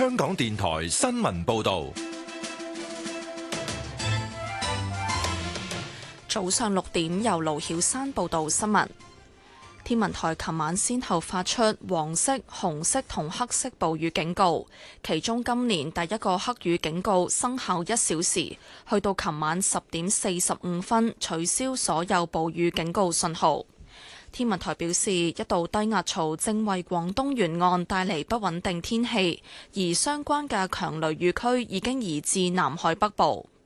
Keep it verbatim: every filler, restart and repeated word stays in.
香港電台新聞報道。 早上六點，由盧曉珊報道新聞。天文台琴晚先後發出黃色、紅色同黑色暴雨警告，其中今年第一個黑雨警告生效一小時，去到琴晚十點四十五分取消所有暴雨警告信號。天文台表示，一道低壓槽正為廣東沿岸帶嚟不穩定天氣，而相關嘅強雷雨區已經移至南海北部。